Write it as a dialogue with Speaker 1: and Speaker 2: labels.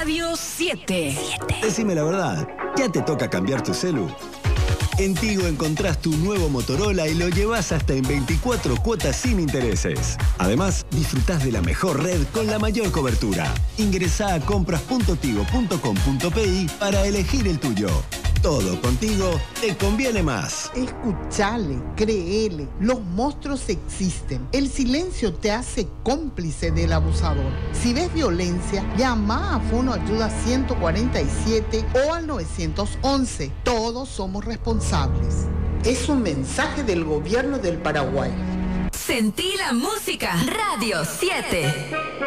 Speaker 1: Radio 7.
Speaker 2: Decime la verdad, ¿ya te toca cambiar tu celu? En Tigo encontrás tu nuevo Motorola y lo llevas hasta en 24 cuotas sin intereses. Además, disfrutás de la mejor red con la mayor cobertura. Ingresá a compras.tigo.com.pi para elegir el tuyo. Todo contigo te conviene más.
Speaker 3: Escuchale, créele, los monstruos existen. El silencio te hace cómplice del abusador. Si ves violencia, llama a Fono Ayuda 147 o al 911. Todos somos responsables. Es un mensaje del gobierno del Paraguay.
Speaker 1: Sentí la música. Radio 7.